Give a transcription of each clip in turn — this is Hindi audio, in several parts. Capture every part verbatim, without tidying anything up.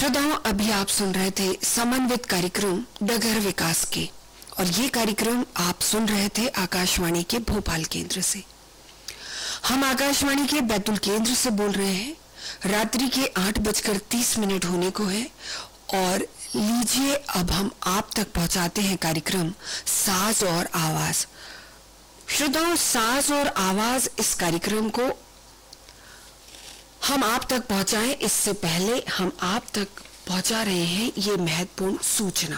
श्रोताओं, अभी आप सुन रहे थे समन्वित कार्यक्रम डगर विकास के, और ये कार्यक्रम आप सुन रहे थे आकाशवाणी के भोपाल केंद्र से। हम आकाशवाणी के बैतूल केंद्र से बोल रहे हैं। रात्रि के आठ बजकर तीस मिनट होने को है, और लीजिए अब हम आप तक पहुंचाते हैं कार्यक्रम साज और आवाज। श्रोताओं, साज और आवाज इस कार्यक्रम को हम आप तक पहुंचाएं, इससे पहले हम आप तक पहुंचा रहे हैं ये महत्वपूर्ण सूचना।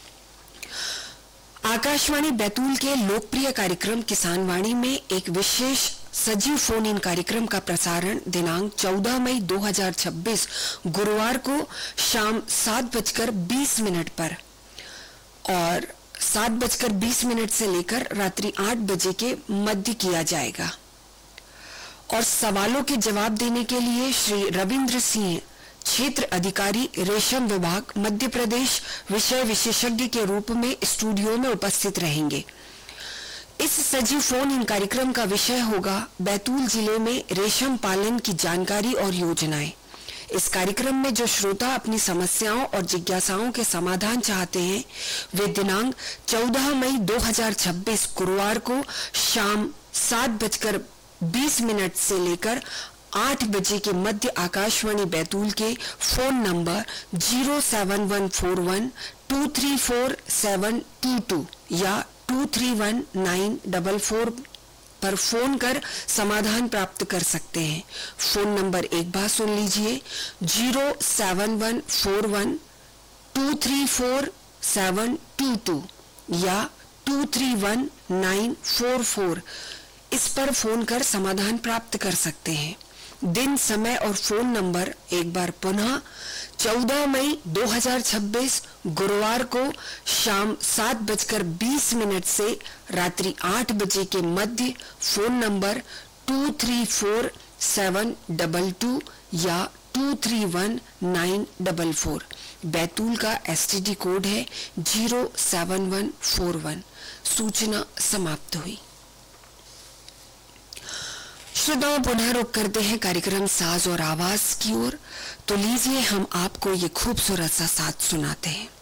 आकाशवाणी बैतूल के लोकप्रिय कार्यक्रम किसान वाणी में एक विशेष सजीव फोन इन कार्यक्रम का प्रसारण दिनांक चौदह मई दो हज़ार छब्बीस गुरुवार को शाम सात बजकर बीस मिनट पर और सात बजकर बीस मिनट से लेकर रात्रि आठ बजे के मध्य किया जाएगा। और सवालों के जवाब देने के लिए श्री रविंद्र सिंह, क्षेत्र अधिकारी रेशम विभाग मध्य प्रदेश, विषय विशेषज्ञ के रूप में स्टूडियो में उपस्थित रहेंगे। इस सजीव फोन इन कार्यक्रम का विषय होगा बैतूल जिले में रेशम पालन की जानकारी और योजनाएं। इस कार्यक्रम में जो श्रोता अपनी समस्याओं और जिज्ञासाओं के समाधान चाहते हैं, वे दिनांक चौदह मई दो हज़ार छब्बीस गुरुवार को शाम सात बजकर बीस मिनट से लेकर आठ बजे के मध्य आकाशवाणी बैतूल के phone number zero seven one four one two three four seven to to या to three one nine double four पर फोन कर समाधान प्राप्त कर सकते हैं। फोन नंबर एक बार सुन लीजिए, zero seven one four one two three four seven to to या to three one nine four four. इस पर फोन कर समाधान प्राप्त कर सकते हैं। दिन, समय और फोन नंबर एक बार पुनः चौदह मई दो हज़ार छब्बीस गुरुवार को शाम सात बजकर बीस मिनट से रात्रि आठ बजे के मध्य phone number two three four seven double two या to three one nine double four. Betul का एसटीडी कोड है zero seven one four one. सूचना समाप्त हुई। श्रोताओं, पुनः रुक करते हैं कार्यक्रम साज और आवाज की ओर। तो लीजिए हम आपको ये खूबसूरत सा साज सुनाते हैं।